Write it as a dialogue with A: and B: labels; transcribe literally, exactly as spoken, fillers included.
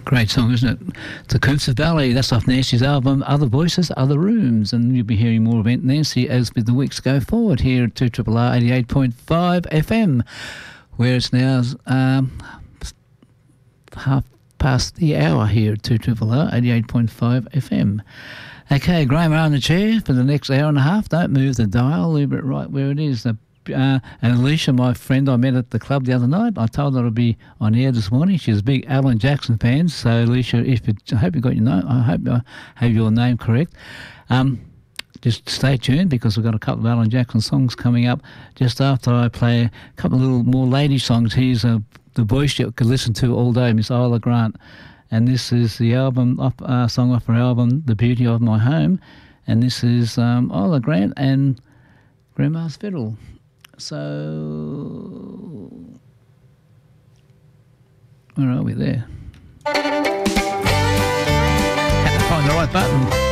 A: Great song, isn't it? The Coops Valley. That's off Nancy's album, Other Voices, Other Rooms. And you'll be hearing more about Nancy as the weeks go forward here at two R R R eighty-eight point five F M, where it's now um, half past the hour here at two R R R eighty-eight point five F M. Okay, Graham are on the chair for the next hour and a half. Don't move the dial. Leave it right where it is. The Uh, and Alicia, my friend I met at the club the other night, I told her I'd be on air this morning. She's a big Alan Jackson fan. So, Alicia, if it, I hope you got your name. I hope I have your name correct. Um, just stay tuned because we've got a couple of Alan Jackson songs coming up just after I play a couple of little more lady songs. Here's uh, the voice you could listen to all day, Miss Isla Grant. And this is the album, off, uh, song off her album, The Beauty of My Home. And this is um, Isla Grant and Grandma's Fiddle. So, where are we there? Had to find the right button.